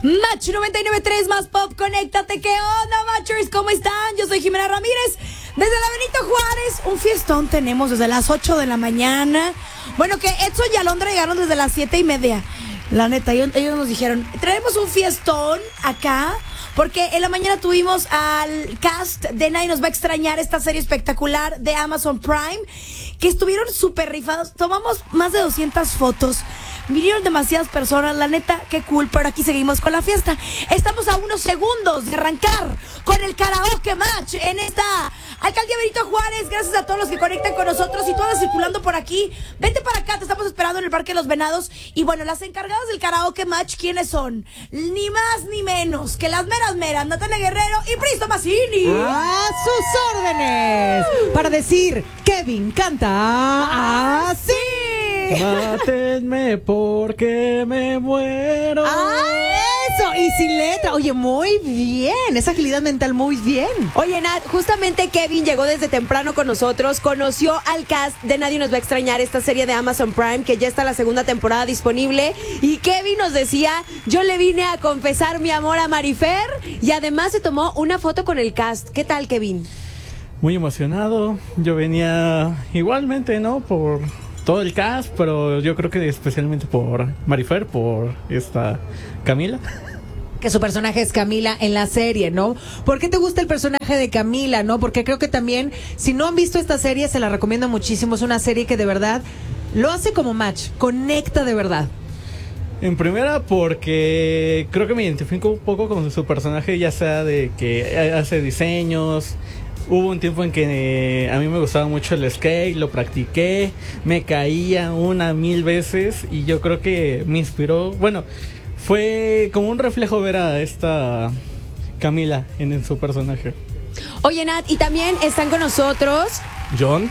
Match 99.3 más pop, conéctate. ¿Qué onda, Matchers? ¿Cómo están? Yo soy Jimena Ramírez, desde la Benito Juárez. Un fiestón tenemos desde las 8 de la mañana. Bueno, que Edson y Alondra llegaron desde las 7:30. La neta, ellos nos dijeron, traemos un fiestón acá, porque en la mañana tuvimos al cast de Nadie Nos Va a Extrañar, esta serie espectacular de Amazon Prime, que estuvieron súper rifados. Tomamos más de 200 fotos. Vinieron demasiadas personas, la neta, qué cool, pero aquí seguimos con la fiesta. Estamos a unos segundos de arrancar con el karaoke match en esta Alcaldía Benito Juárez. Gracias a todos los que conectan con nosotros. Y tú andas circulando por aquí, vente para acá, te estamos esperando en el Parque de los Venados. Y bueno, las encargadas del karaoke match, ¿quiénes son? Ni más ni menos que las meras, Natalia Guerrero y Pristo Mazzini. A sus órdenes, para decir, Kevin canta así. Mátenme porque me muero. Eso, y sin letra. Oye, muy bien, esa agilidad mental muy bien. Oye, Nat, justamente Kevin llegó desde temprano con nosotros, conoció al cast de Nadie Nos Va a Extrañar, esta serie de Amazon Prime, que ya está la segunda temporada disponible, y Kevin nos decía, yo le vine a confesar mi amor a Marifer, y además se tomó una foto con el cast. ¿Qué tal, Kevin? Muy emocionado. Yo venía igualmente, ¿no? Por todo el cast, pero yo creo que especialmente por Marifer, por esta Camila. Que su personaje es Camila en la serie, ¿no? ¿Por qué te gusta el personaje de Camila, no? Porque creo que también, si no han visto esta serie, se la recomiendo muchísimo. Es una serie que de verdad lo hace como match, conecta de verdad. En primera, porque creo que me identifico un poco con su personaje, ya sea de que hace diseños. Hubo un tiempo en que a mí me gustaba mucho el skate, lo practiqué, me caía 1000 veces y yo creo que me inspiró. Bueno, fue como un reflejo ver a esta Camila en su personaje. Oye, Nat, y también están con nosotros John,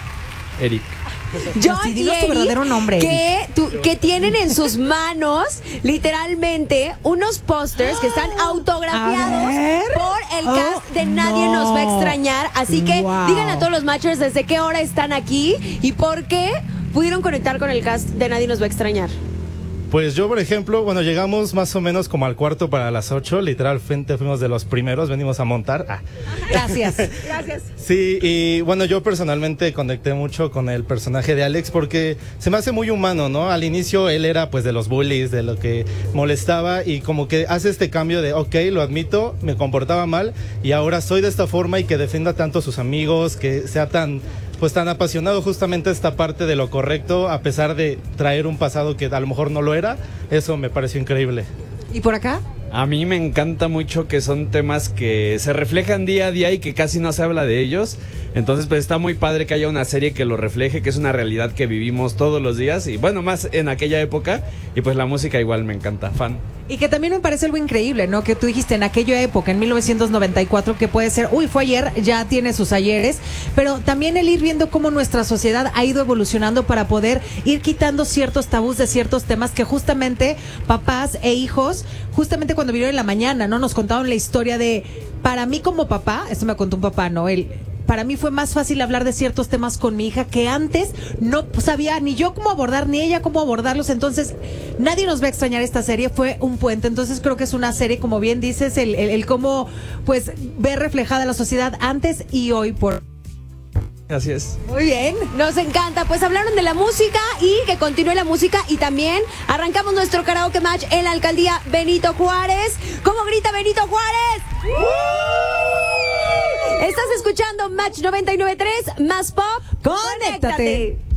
Eric. John Sí, y dinos tu Eric, verdadero nombre, que tienen en sus manos literalmente unos pósters que están autografiados por el cast de Nadie Nos Va a Extrañar. Así que díganle a todos los matchers desde qué hora están aquí y por qué pudieron conectar con el cast de Nadie Nos Va a Extrañar. Pues yo, por ejemplo, bueno, llegamos más o menos como al cuarto para las 8, literalmente fuimos de los primeros, venimos a montar. Gracias. Gracias. Sí, y bueno, yo personalmente conecté mucho con el personaje de Alex porque se me hace muy humano, ¿no? Al inicio él era pues de los bullies, de lo que molestaba y como que hace este cambio de, ok, lo admito, me comportaba mal y ahora soy de esta forma y que defienda tanto a sus amigos, que sea tan apasionado justamente esta parte de lo correcto, a pesar de traer un pasado que a lo mejor no lo era. Eso me pareció increíble. ¿Y por acá? A mí me encanta mucho que son temas que se reflejan día a día y que casi no se habla de ellos. Entonces pues está muy padre que haya una serie que lo refleje, que es una realidad que vivimos todos los días y bueno, más en aquella época. Y pues la música igual me encanta, fan. Y que también me parece algo increíble, ¿no? Que tú dijiste en aquella época, en 1994, que puede ser, fue ayer, ya tiene sus ayeres, pero también el ir viendo cómo nuestra sociedad ha ido evolucionando para poder ir quitando ciertos tabús de ciertos temas que justamente papás e hijos, justamente cuando vinieron en la mañana, ¿no? Nos contaron la historia de, para mí como papá, esto me contó un papá, ¿no? Para mí fue más fácil hablar de ciertos temas con mi hija que antes no sabía ni yo cómo abordar, ni ella cómo abordarlos. Entonces, Nadie Nos Va a Extrañar, esta serie fue un puente. Entonces, creo que es una serie, como bien dices, el cómo pues ver reflejada la sociedad antes y hoy por... Así es. Muy bien, nos encanta. Pues hablaron de la música y que continúe la música y también arrancamos nuestro karaoke match en la Alcaldía Benito Juárez. ¿Cómo grita Benito Juárez? Estás escuchando Match 99.3 más pop. ¡Conéctate!